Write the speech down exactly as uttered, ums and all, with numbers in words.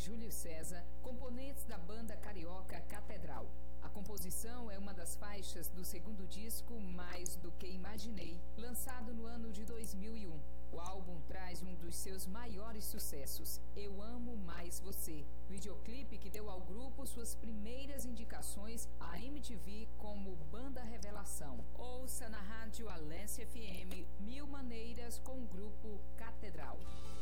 Júlio César, componentes da banda carioca Catedral. A composição é uma das faixas do segundo disco Mais Do Que Imaginei, lançado no ano de dois mil e um. O álbum traz um dos seus maiores sucessos, Eu Amo Mais Você, videoclipe que deu ao grupo suas primeiras indicações à M T V como Banda Revelação. Ouça na rádio Alência F M Mil Maneiras com o grupo Catedral.